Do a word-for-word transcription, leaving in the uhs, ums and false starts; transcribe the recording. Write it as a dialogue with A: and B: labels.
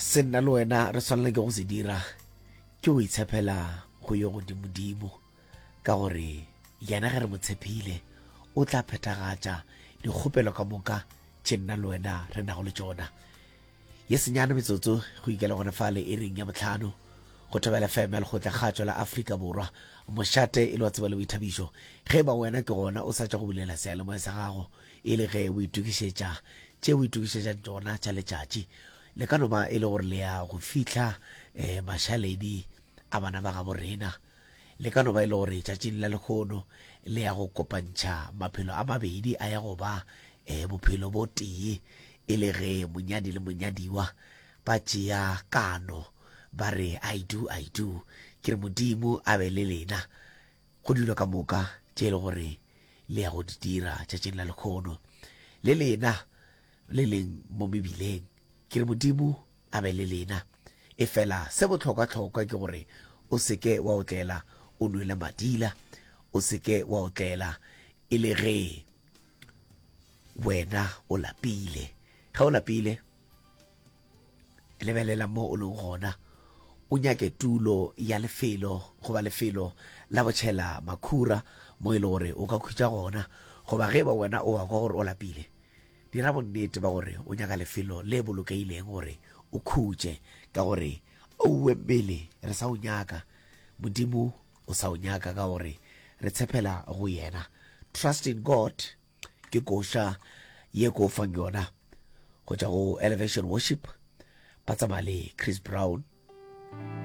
A: se nna le wena re tshwanela ke go se dira ke o itshepela go yo godimo-dimo ka gore yena ge re mo tshepile o tla phethagatša dikgopelo ka moka tše nna le wena re nago le tšona. Ye senyana metsotso go ikela gona fale e reng ya botlhano go thobela F M ya lekgotla kgatšo la Afrika Borwa mošate e le wa tseba le boithabišo ge ba wena ke gona o sa tša go bulela sealemoya sa gago e le ge o itukišetša tše o itukišetšang tšona tša letšatši le ka no ba e le gore le ya go fitlha um mašaledi a bana ba gabo rena le ka no ba e le gore tšatšing la lekgono le ya go kopantšha maphelo a mabedi a ya go ba um bophelo bo tee e le ge monyadi le monyadiwa ba tšea kano ba re I do I do ke re modimo a be le lena go dilo ka moka tše le gore le ya go di dira tšatšing la lekgono le lena le leng mo mebileng ke re modimo a be le lena e fela se bohlokwa-hlokwa ke gore o seke wa otlela o nwele madila o seke wa otlela e le ge wena o lapile ga o lapile lebelela mo o leng gona o nyake tulo ya lefelo goba lefelo la botšhela makhura mo e le gore o ka khutša gona goba ge ba wena o wa kwa gore o lapile dira bonnete ba gore o nyaka lefelo le bolokeileng gore o khutše ka gore ouwe mmele re sa o nyaka modimo o sa o nyaka ka gore re tshepela go yena. Trust in God ke koša ye ko fang yona go tša go Elevation Worship ba tsamaya le Chris Brown.